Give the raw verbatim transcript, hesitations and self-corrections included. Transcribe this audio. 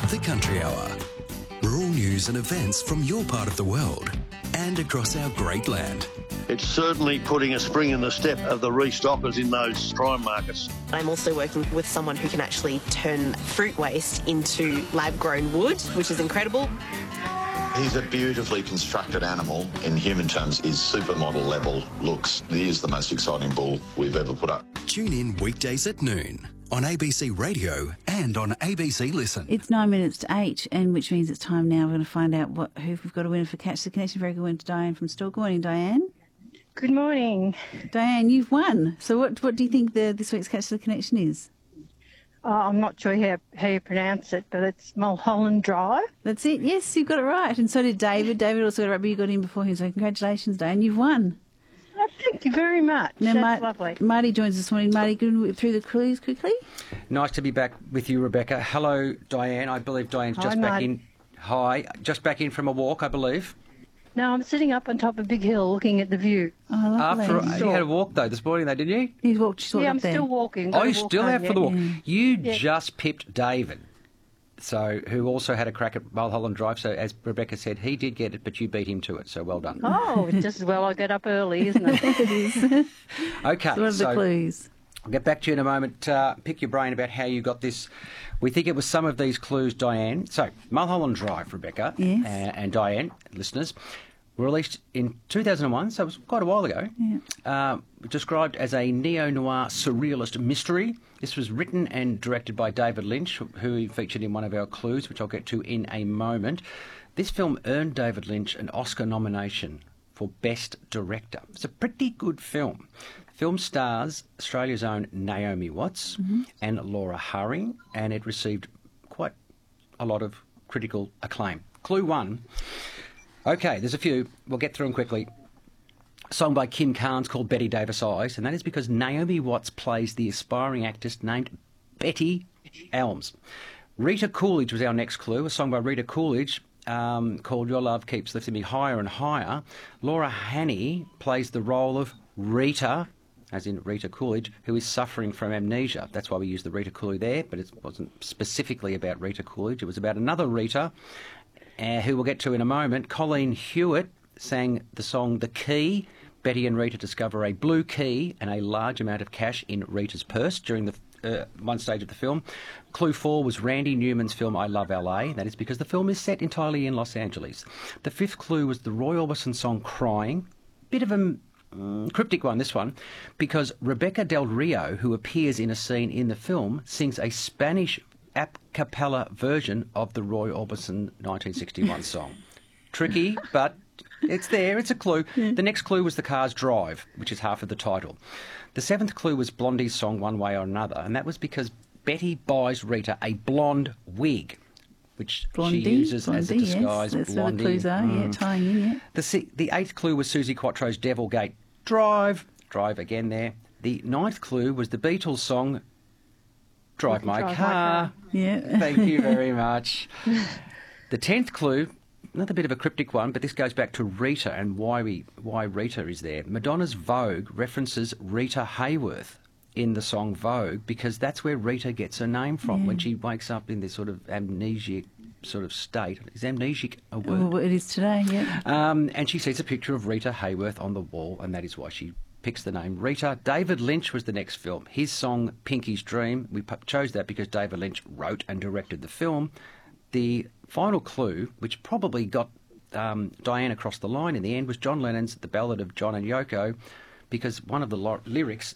The Country Hour. Rural news and events from your part of the world and across our great land. It's certainly putting a spring in the step of the restockers in those prime markets. I'm also working with someone who can actually turn fruit waste into lab-grown wood, which is incredible. He's a beautifully constructed animal. In human terms, his supermodel level looks. He is the most exciting bull we've ever put up. Tune in weekdays at noon on A B C Radio and on A B C Listen. It's nine minutes to eight, and which means it's time now. We're going to find out what who we've got a winner for Catch the Connection. Very good win to Diane from Store. Good morning, Diane. Good morning. Diane, you've won. So what what do you think the this week's Catch the Connection is? Uh, I'm not sure how, how you pronounce it, but it's Mulholland Drive. That's it. Yes, you've got it right. And so did David. David also got it right, but you got in before him. So congratulations, Diane. You've won. Oh, thank you very much. Now, That's Mar- lovely. Marty joins us this morning. Marty, good through the clues quickly. Nice to be back with you, Rebecca. Hello, Diane. I believe Diane's Hi, just back Marty. in. Hi. Just back in from a walk, I believe. No, I'm sitting up on top of Big Hill looking at the view. Oh, lovely. After, you had a walk, though, this morning, though, didn't you? He's walked, she's walked Yeah, up I'm there. still walking. Oh, Gotta you walk still home have for yet. the walk. Yeah. You Yeah. just pipped David, so who also had a crack at Mulholland Drive. So, as Rebecca said, he did get it, but you beat him to it. So, well done. Oh, it's just as well I get up early, isn't it? It is. Okay, So what are the so clues? I'll get back to you in a moment. Uh, pick your brain about how you got this. We think it was some of these clues, Diane. So, Mulholland Drive, Rebecca, Yes. and, and Diane, listeners, were released in two thousand one, so it was quite a while ago. Yeah. Uh, described as a neo-noir surrealist mystery. This was written and directed by David Lynch, who featured in one of our clues, which I'll get to in a moment. This film earned David Lynch an Oscar nomination for Best Director. It's a pretty good film. The film stars Australia's own Naomi Watts Mm-hmm. and Laura Hurring, and it received quite a lot of critical acclaim. Clue one. Okay, there's a few. We'll get through them quickly. A song by Kim Carnes called Betty Davis Eyes, and that is because Naomi Watts plays the aspiring actress named Betty Elms. Rita Coolidge was our next clue, a song by Rita Coolidge um, called Your Love Keeps Lifting Me Higher and Higher. Laura Haney plays the role of Rita, as in Rita Coolidge, who is suffering from amnesia. That's why we used the Rita Coolidge there, but it wasn't specifically about Rita Coolidge. It was about another Rita, uh, who we'll get to in a moment. Colleen Hewitt sang the song The Key. Betty and Rita discover a blue key and a large amount of cash in Rita's purse during the uh, one stage of the film. Clue four was Randy Newman's film I Love L A. That is because the film is set entirely in Los Angeles. The fifth clue was the Roy Orbison song Crying. Bit of a mm, cryptic one, this one, because Rebecca Del Rio, who appears in a scene in the film, sings a Spanish a cappella version of the Roy Orbison nineteen sixty-one song. Tricky, but it's there. It's a clue. The next clue was The Car's Drive, which is half of the title. The seventh clue was Blondie's song One Way or Another, and that was because Betty buys Rita a blonde wig, which Blondie, she uses as a Blondie, disguise. yes. That's Blondie. where the clues are, yeah, Mm. tying in, yeah. The, si- the eighth clue was Susie Quattro's Devilgate Drive. Drive again there. The ninth clue was the Beatles song Drive My Drive My Car. Car. Yeah. Thank you very much. The tenth clue, another bit of a cryptic one, but this goes back to Rita and why we why Rita is there. Madonna's Vogue references Rita Hayworth in the song Vogue because that's where Rita gets her name from Yeah. when she wakes up in this sort of amnesiac sort of state. Is amnesic a word? Well, it is today, yeah. Um, and she sees a picture of Rita Hayworth on the wall, and that is why she picks the name Rita. David Lynch was the next film. His song Pinky's Dream, we p- chose that because David Lynch wrote and directed the film. The final clue, which probably got um, Diane across the line in the end, was John Lennon's The Ballad of John and Yoko, because one of the lo- lyrics